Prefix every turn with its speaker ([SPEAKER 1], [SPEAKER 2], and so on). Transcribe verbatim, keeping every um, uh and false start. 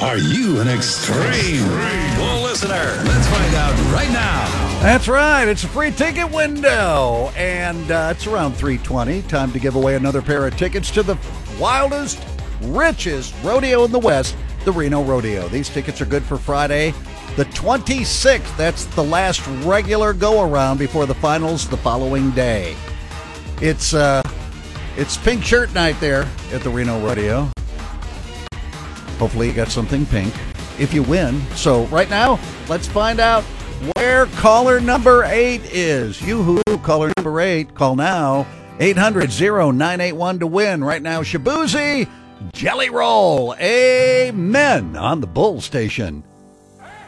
[SPEAKER 1] Are you an extreme bull listener? Let's find out right now.
[SPEAKER 2] That's right. It's a free ticket window, and uh, it's around three twenty. Time to give away another pair of tickets to the wildest, richest rodeo in the West, the Reno Rodeo. These tickets are good for Friday, the twenty-sixth. That's the last regular go-around before the finals the following day. It's uh, it's pink shirt night there at the Reno Rodeo. Hopefully you got something pink if you win. So right now, let's find out where caller number eight is. You-hoo, caller number eight. Call now. eight hundred, oh nine eight one to win. Right now, Shaboozey Jelly Roll. Amen on the Bull Station.